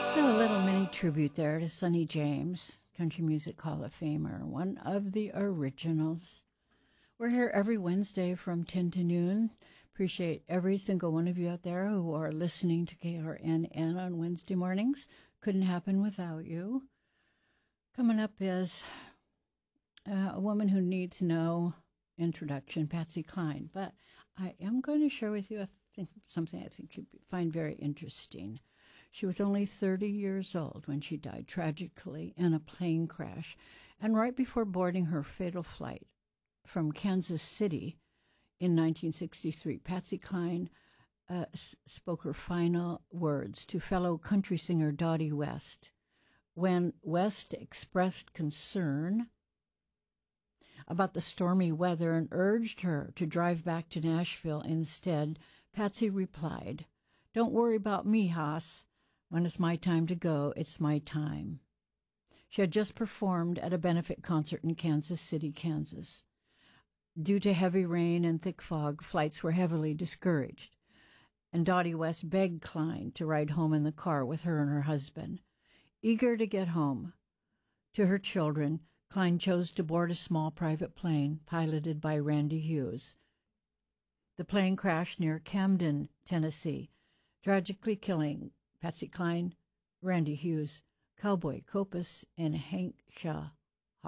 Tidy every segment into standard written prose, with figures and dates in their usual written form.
So a little mini tribute there to Sonny James, Country Music Hall of Famer, one of the originals. We're here every Wednesday from 10 to noon. Appreciate every single one of you out there who are listening to KRNN on Wednesday mornings. Couldn't happen without you. Coming up is a woman who needs no introduction, Patsy Cline. But I am going to share with you something I think you'd find very interesting. She was only 30 years old when she died tragically in a plane crash. And right before boarding her fatal flight from Kansas City in 1963, Patsy Cline spoke her final words to fellow country singer Dottie West. When West expressed concern about the stormy weather and urged her to drive back to Nashville instead, Patsy replied, "Don't worry about me, Haas. When it's my time to go, it's my time." She had just performed at a benefit concert in Kansas City, Kansas. Due to heavy rain and thick fog, flights were heavily discouraged, and Dottie West begged Cline to ride home in the car with her and her husband. Eager to get home to her children, Cline chose to board a small private plane piloted by Randy Hughes. The plane crashed near Camden, Tennessee, tragically killing Patsy Cline, Randy Hughes, Cowboy Copas, and Hank Shaw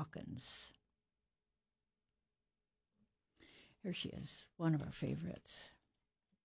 Hawkins. Here she is, one of our favorites.